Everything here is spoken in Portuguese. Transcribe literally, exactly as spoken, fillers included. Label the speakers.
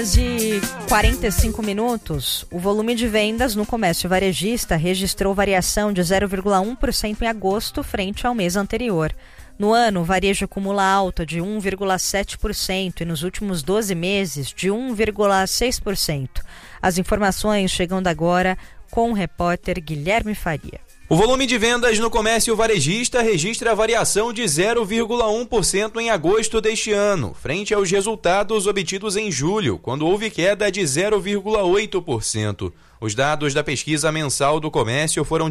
Speaker 1: De quarenta e cinco minutos, o volume de vendas no comércio varejista registrou variação de zero vírgula um por cento em agosto frente ao mês anterior. No ano, o varejo acumula alta de um vírgula sete por cento e nos últimos doze meses de um vírgula seis por cento. As informações chegando agora com o repórter Guilherme Faria.
Speaker 2: O volume de vendas no comércio varejista registra variação de zero vírgula um por cento em agosto deste ano, frente aos resultados obtidos em julho, quando houve queda de zero vírgula oito por cento. Os dados da pesquisa mensal do comércio foram